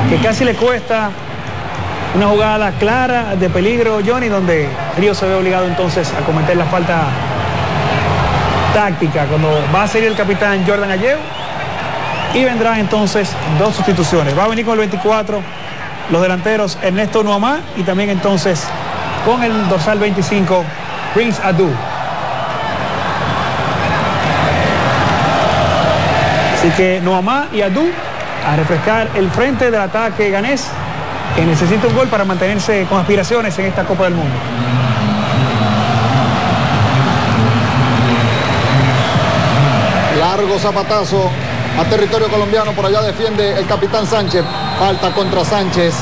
que casi le cuesta una jugada clara de peligro, Johnny, donde Río se ve obligado entonces a cometer la falta táctica cuando va a salir el capitán Jordan Ayew, y vendrán entonces dos sustituciones. Va a venir con el 24 los delanteros Ernesto Nuamá y también entonces con el dorsal 25 Prince Adu. Así que Nuamá y Adu a refrescar el frente del ataque ganés, que necesita un gol para mantenerse con aspiraciones en esta Copa del Mundo. Largo zapatazo a territorio colombiano, por allá defiende el capitán Sánchez. Falta contra Sánchez.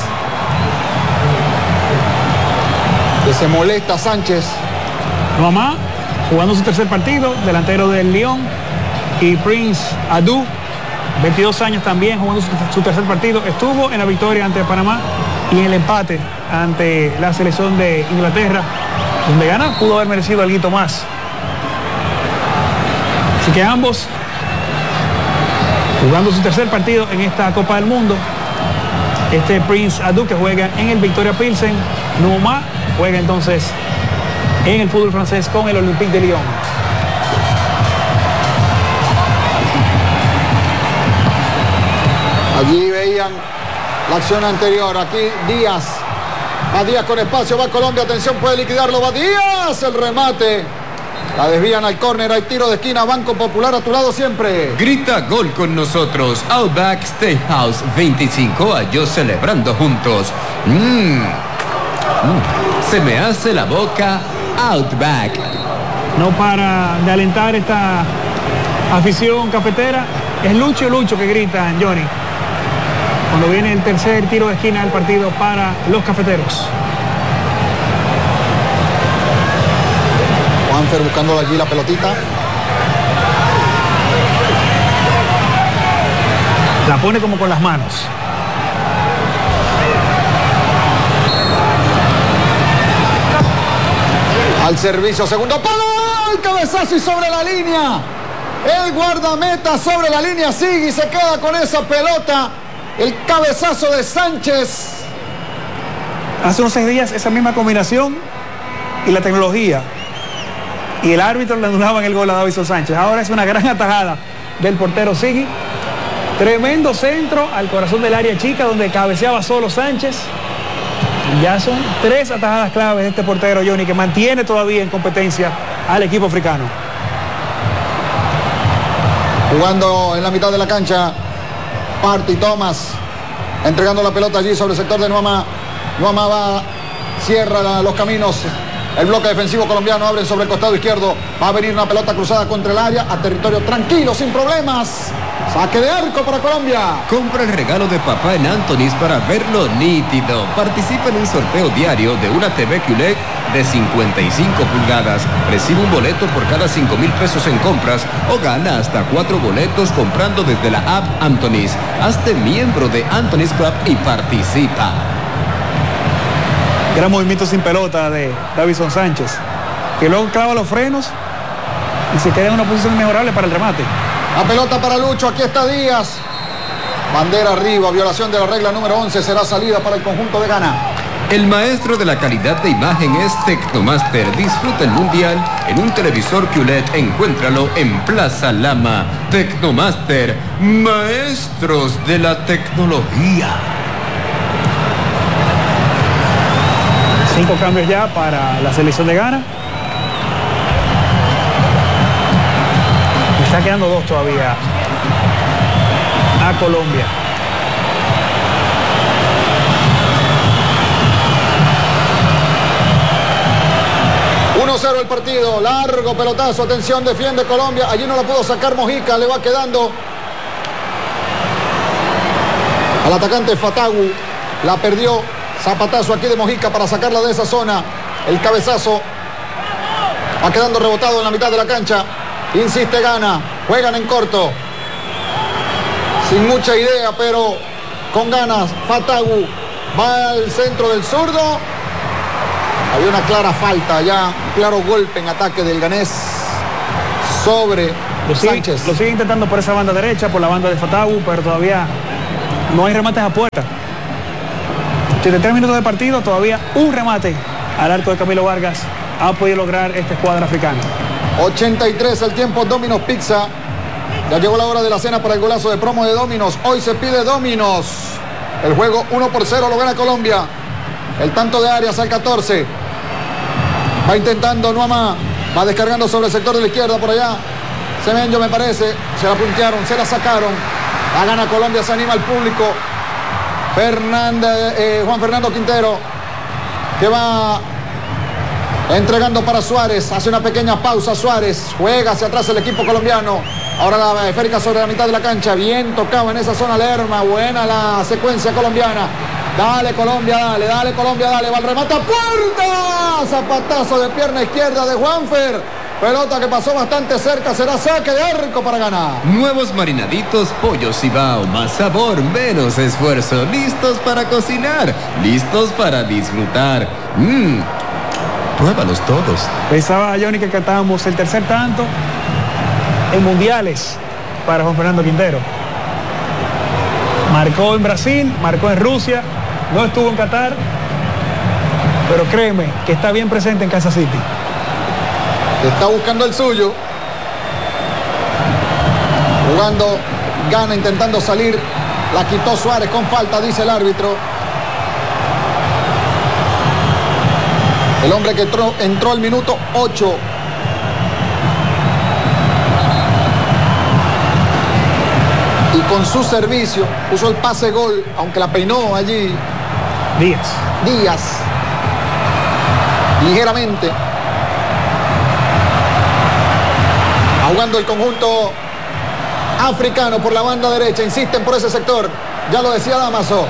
Que se molesta Sánchez. Nuamá jugando su tercer partido, delantero del Lyon, y Prince Adu, 22 años también, jugando su tercer partido. Estuvo en la victoria ante Panamá y en el empate ante la selección de Inglaterra, donde Ghana pudo haber merecido algo más. Así que ambos jugando su tercer partido en esta Copa del Mundo. Este Prince Adu, que juega en el Victoria Pilsen. Nuamá juega entonces en el fútbol francés con el Olympique de Lyon. Allí veían la acción anterior. Aquí Díaz. Va Díaz con espacio, va Colombia, atención, puede liquidarlo, va Díaz, el remate. La desvían al córner, hay tiro de esquina, Banco Popular a tu lado siempre. Grita gol con nosotros, Outback Steakhouse, 25 años celebrando juntos. Se me hace la boca Outback. No para de alentar esta afición cafetera, es Lucho Lucho que gritan, Johnny, cuando viene el tercer tiro de esquina del partido para los cafeteros. Juanfer buscando allí la pelotita. La pone como con las manos. Al servicio, segundo palo, el cabezazo y sobre la línea. El guardameta sobre la línea sigue y se queda con esa pelota. El cabezazo de Sánchez. Hace unos 6 días esa misma combinación y la tecnología, y el árbitro le anulaban el gol a Davison Sánchez. Ahora es una gran atajada del portero Sigui. Tremendo centro al corazón del área chica donde cabeceaba solo Sánchez. Ya son 3 atajadas claves de este portero, Johnny, que mantiene todavía en competencia al equipo africano. Jugando en la mitad de la cancha, Party Thomas, entregando la pelota allí sobre el sector de Nuamá. Nuamá va, cierra los caminos. El bloque defensivo colombiano abre sobre el costado izquierdo. Va a venir una pelota cruzada contra el área, a territorio tranquilo, sin problemas. Saque de arco para Colombia. Compra el regalo de papá en Anthony's para verlo nítido. Participa en un sorteo diario de una TV QLED de 55 pulgadas. Recibe un boleto por cada 5,000 pesos en compras o gana hasta 4 boletos comprando desde la app Anthony's. Hazte miembro de Anthony's Club y participa. Gran movimiento sin pelota de Davison Sánchez, que luego clava los frenos y se queda en una posición inmejorable para el remate. La pelota para Lucho, aquí está Díaz. Bandera arriba, violación de la regla número 11, será salida para el conjunto de Ghana. El maestro de la calidad de imagen es Tecnomaster. Disfruta el mundial en un televisor QLED. Encuéntralo en Plaza Lama. Tecnomaster, maestros de la tecnología. 5 cambios ya para la selección de Ghana. Está quedando 2 todavía a Colombia. El partido, largo pelotazo, atención, defiende Colombia, allí no la pudo sacar Mojica, le va quedando al atacante Fatagu, la perdió, zapatazo aquí de Mojica para sacarla de esa zona, el cabezazo va quedando rebotado en la mitad de la cancha, insiste Ghana, juegan en corto, sin mucha idea, pero con ganas. Fatagu va al centro del zurdo. Había una clara falta ya, un claro golpe en ataque del ganés sobre Sánchez. Lo sigue intentando por esa banda derecha, por la banda de Fatagu, pero todavía no hay remates a puerta. 83 minutos de partido, todavía un remate al arco de Camilo Vargas ha podido lograr esta escuadra africana. 83 el tiempo, Domino's Pizza. Ya llegó la hora de la cena para el golazo de promo de Domino's. Hoy se pide Domino's. El juego 1-0 lo gana Colombia. El tanto de Arias al 14. Va intentando Nuama. Va descargando sobre el sector de la izquierda por allá. Semenyo me parece. Se la puntearon, se la sacaron. La gana Colombia, se anima el público. Juan Fernando Quintero, que va entregando para Suárez. Hace una pequeña pausa Suárez. Juega hacia atrás el equipo colombiano. Ahora la esférica sobre la mitad de la cancha. Bien tocado en esa zona Lerma. Buena la secuencia colombiana. Dale Colombia, dale, dale Colombia, dale. Va el remate a puerta. Zapatazo de pierna izquierda de Juanfer. Pelota que pasó bastante cerca. Será saque de arco para ganar. Nuevos marinaditos Pollo Cibao. Más sabor, menos esfuerzo. Listos para cocinar. Listos para disfrutar. Pruébalos todos. Pensaba Johnny que cantábamos el tercer tanto en mundiales para Juan Fernando Quintero. Marcó en Brasil, marcó en Rusia, no estuvo en Qatar, pero créeme que está bien presente en Kansas City. Está buscando el suyo. Jugando, gana, intentando salir. La quitó Suárez con falta, dice el árbitro. El hombre que entró al minuto 8. Y con su servicio puso el pase gol, aunque la peinó allí Díaz. Ligeramente. Jugando el conjunto africano por la banda derecha. Insisten por ese sector. Ya lo decía Damaso.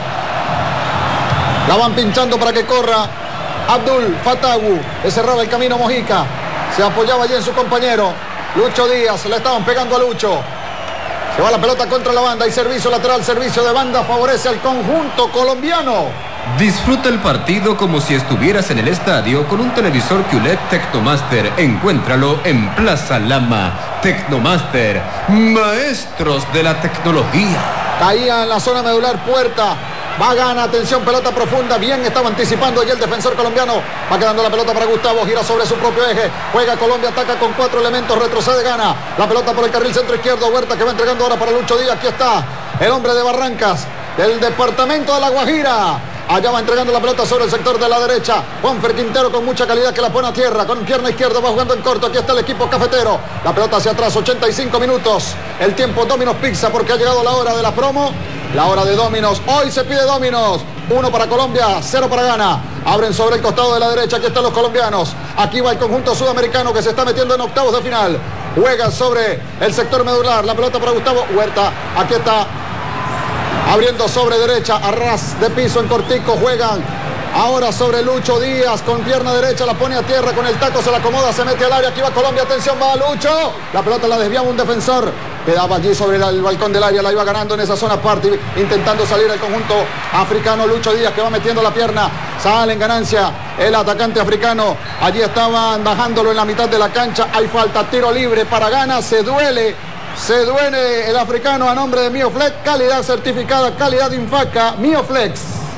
La van pinchando para que corra Abdul Fatawu. Le cerraba el camino Mojica. Se apoyaba allí en su compañero Lucho Díaz. Le estaban pegando a Lucho. Se va la pelota contra la banda y servicio lateral, servicio de banda, favorece al conjunto colombiano. Disfruta el partido como si estuvieras en el estadio con un televisor QLED Tecnomaster. Encuéntralo en Plaza Lama. Tecnomaster, maestros de la tecnología. Caía en la zona medular Puerta. Va, gana, atención, pelota profunda. Bien estaba anticipando allí el defensor colombiano. Va quedando la pelota para Gustavo. Gira sobre su propio eje. Juega Colombia, ataca con 4 elementos. Retrocede, gana. La pelota por el carril centro izquierdo. Huerta que va entregando ahora para Lucho Díaz. Aquí está el hombre de Barrancas, del departamento de La Guajira. Allá va entregando la pelota sobre el sector de la derecha. Juanfer Quintero con mucha calidad que la pone a tierra. Con pierna izquierda va jugando en corto. Aquí está el equipo cafetero. La pelota hacia atrás, 85 minutos. El tiempo Domino's Pizza porque ha llegado la hora de la promo. La hora de Domino's. Hoy se pide Domino's. 1 para Colombia, 0 para Ghana. Abren sobre el costado de la derecha. Aquí están los colombianos. Aquí va el conjunto sudamericano que se está metiendo en octavos de final. Juega sobre el sector medular. La pelota para Gustavo Huerta. Aquí está. Abriendo sobre derecha, a ras de piso en cortico, juegan ahora sobre Lucho Díaz, con pierna derecha la pone a tierra, con el taco se la acomoda, se mete al área, aquí va Colombia, atención, va Lucho, la pelota la desviaba un defensor, quedaba allí sobre el balcón del área, la iba ganando en esa zona aparte, intentando salir el conjunto africano, Lucho Díaz que va metiendo la pierna, sale en ganancia el atacante africano, allí estaban bajándolo en la mitad de la cancha, hay falta, tiro libre para Ghana, se duele el africano a nombre de Mioflex, calidad certificada, calidad Infaca, Mioflex.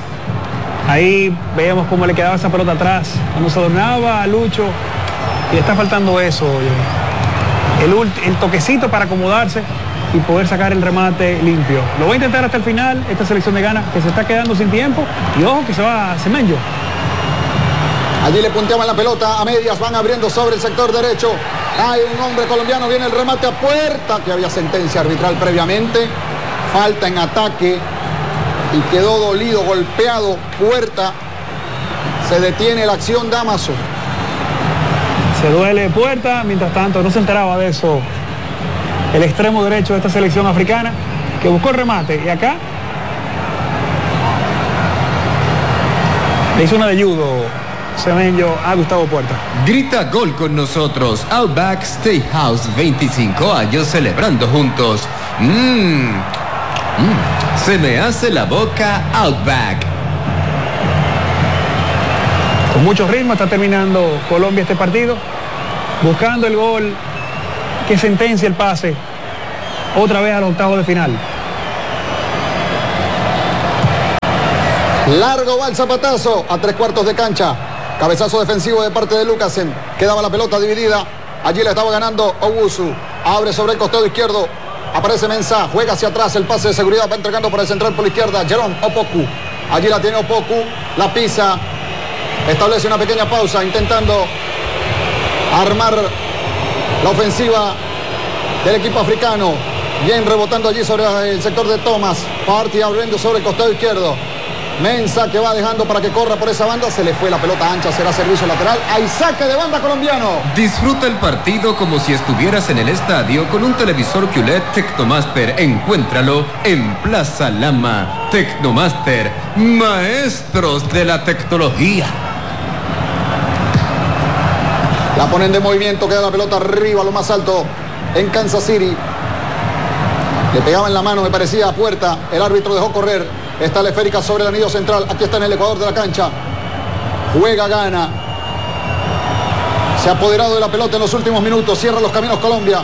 Ahí veíamos cómo le quedaba esa pelota atrás, cuando se adornaba a Lucho, y le está faltando eso, el toquecito para acomodarse y poder sacar el remate limpio. Lo va a intentar hasta el final, esta selección de Ghana, que se está quedando sin tiempo, y ojo que se va a Semenyo. Allí le punteaban la pelota a medias, van abriendo sobre el sector derecho. Hay un hombre colombiano, viene el remate a puerta, que había sentencia arbitral previamente. Falta en ataque y quedó dolido, golpeado Puerta. Se detiene la acción Damaso. Se duele Puerta, mientras tanto no se enteraba de eso el extremo derecho de esta selección africana, que buscó el remate y acá le hizo una de judo Semenyo a Gustavo Puerta. Grita gol con nosotros. Outback Steakhouse, 25 años celebrando juntos. Se me hace la boca Outback. Con mucho ritmo está terminando Colombia este partido, buscando el gol que sentencia el pase otra vez a los octavos de final. Largo va el zapatazo a 3/4 de cancha. Cabezazo defensivo de parte de Lucasen. Quedaba la pelota dividida. Allí la estaba ganando Owusu. Abre sobre el costado izquierdo. Aparece Mensah. Juega hacia atrás. El pase de seguridad va entregando por el central por la izquierda. Jerome Opoku. Allí la tiene Opoku. La pisa. Establece una pequeña pausa intentando armar la ofensiva del equipo africano. Bien rebotando allí sobre el sector de Thomas. Party abriendo sobre el costado izquierdo. Mensah que va dejando para que corra por esa banda. Se le fue la pelota ancha, será servicio lateral. Hay saque de banda colombiano. Disfruta el partido como si estuvieras en el estadio con un televisor QLED Tecnomaster. Encuéntralo en Plaza Lama. Tecnomaster, maestros de la tecnología. La ponen de movimiento, queda la pelota arriba, lo más alto en Kansas City. Le pegaba en la mano, me parecía, a puerta. El árbitro dejó correr. Está la esférica sobre el anillo central. Aquí está en el ecuador de la cancha. Juega, gana. Se ha apoderado de la pelota en los últimos minutos. Cierra los caminos Colombia.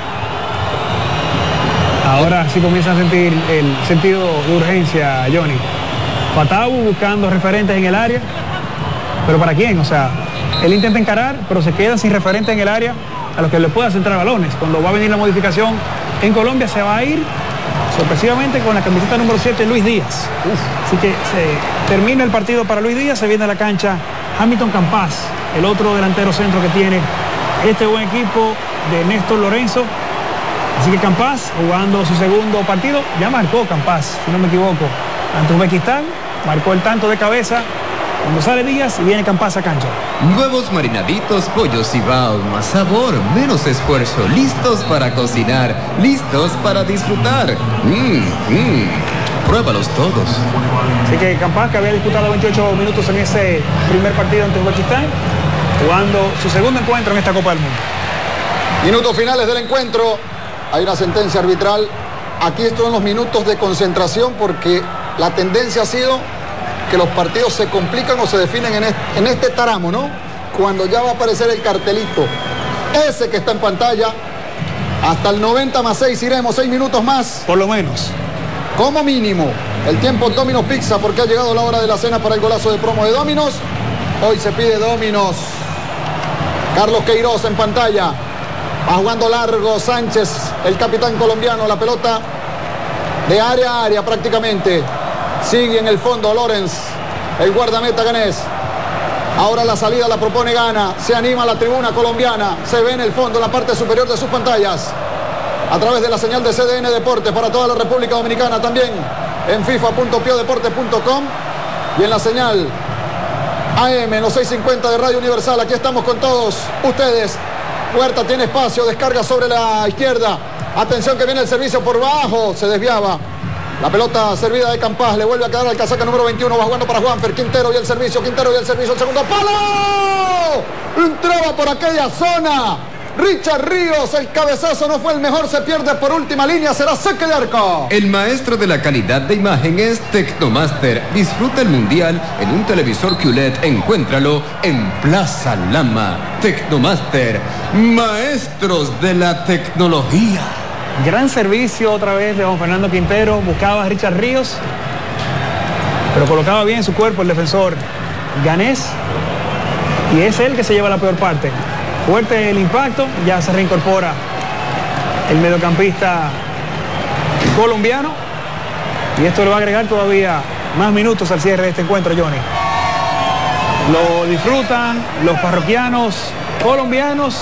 Ahora sí comienza a sentir el sentido de urgencia, Johnny. Fatawu buscando referentes en el área. ¿Pero para quién? O sea, él intenta encarar, pero se queda sin referente en el área a los que le pueda centrar balones. Cuando va a venir la modificación en Colombia, se va a ir sorpresivamente con la camiseta número 7, Luis Díaz. Así que se termina el partido para Luis Díaz. Se viene a la cancha Hamilton Campas, el otro delantero centro que tiene este buen equipo de Néstor Lorenzo. Así que Campas, jugando su segundo partido, ya marcó Campas, si no me equivoco, ante Uzbekistán, marcó el tanto de cabeza. Cuando sale Díaz y viene Campas a cancha. Nuevos marinaditos pollo Cibao, más sabor, menos esfuerzo, listos para cocinar, listos para disfrutar. Pruébalos todos. Así que Campas, que había disputado 28 minutos en ese primer partido ante Uzbekistán, jugando su segundo encuentro en esta Copa del Mundo. Minutos finales del encuentro. Hay una sentencia arbitral. Aquí están los minutos de concentración porque la tendencia ha sido que los partidos se complican o se definen en este tramo, ¿no? Cuando ya va a aparecer el cartelito, ese que está en pantalla, hasta el 90 más 6 iremos, 6 minutos más. Por lo menos. Como mínimo, el tiempo en Domino's Pizza, porque ha llegado la hora de la cena para el golazo de promo de Domino's. Hoy se pide Domino's. Carlos Queiroz en pantalla. Va jugando largo Sánchez, el capitán colombiano, la pelota de área a área prácticamente. Sigue en el fondo Lorenz, el guardameta ganés. Ahora la salida la propone Gana. Se anima la tribuna colombiana. Se ve en el fondo, en la parte superior de sus pantallas. A través de la señal de CDN Deportes para toda la República Dominicana. También en fifa.piodeportes.com. Y en la señal AM, en los 650 de Radio Universal. Aquí estamos con todos ustedes. Huerta tiene espacio, descarga sobre la izquierda. Atención que viene el servicio por bajo. Se desviaba. La pelota servida de Campas, le vuelve a quedar al casaca número 21, va jugando para Juanfer, Quintero y el servicio, el segundo palo. Entraba por aquella zona. Richard Ríos, el cabezazo no fue el mejor, se pierde por última línea, será saque de arco. El maestro de la calidad de imagen es Tecnomaster. Disfruta el mundial en un televisor QLED. Encuéntralo en Plaza Lama. Tecnomaster, maestros de la tecnología. Gran servicio otra vez de Juan Fernando Quintero. Buscaba a Richard Ríos, pero colocaba bien su cuerpo el defensor ganés. Y es él que se lleva la peor parte. Fuerte el impacto, ya se reincorpora el mediocampista colombiano. Y esto le va a agregar todavía más minutos al cierre de este encuentro, Johnny. Lo disfrutan los parroquianos colombianos.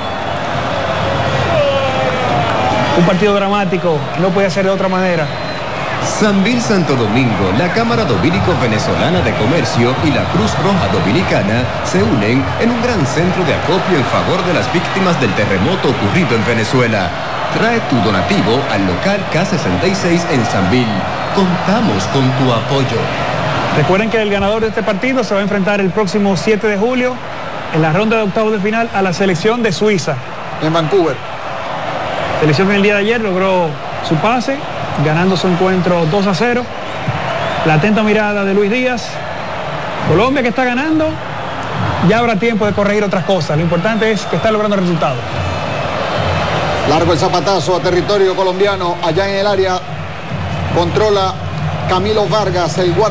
Un partido dramático, no puede ser de otra manera. Sanvil Santo Domingo, la Cámara Dominico-Venezolana de Comercio y la Cruz Roja Dominicana se unen en un gran centro de acopio en favor de las víctimas del terremoto ocurrido en Venezuela. Trae tu donativo al local K66 en Sanvil. Contamos con tu apoyo. Recuerden que el ganador de este partido se va a enfrentar el próximo 7 de julio en la ronda de octavos de final a la selección de Suiza. En Vancouver. Selección que el día de ayer logró su pase, ganando su encuentro 2-0. La atenta mirada de Luis Díaz. Colombia que está ganando, ya habrá tiempo de corregir otras cosas. Lo importante es que está logrando resultados. Largo el zapatazo a territorio colombiano, allá en el área. Controla Camilo Vargas, el guardia.